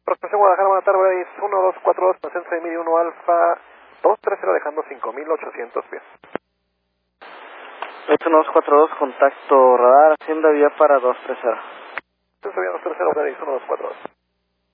Prospección Guadalajara, buenas tardes, 1242, ascenso de Midi 1 Alfa, 230 dejando 5800 pies. 1242, contacto radar, hacienda vía para 230. Ascenso vía 230, 1242.